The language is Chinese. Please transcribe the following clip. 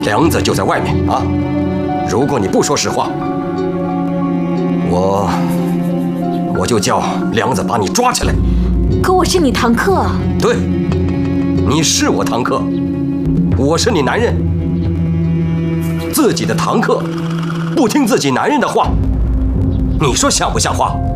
梁子就在外面啊！如果你不说实话，我就叫梁子把你抓起来。 可我是你堂客。 对，你是我堂客，我是你男人。自己的堂客不听自己男人的话，你说像不像话？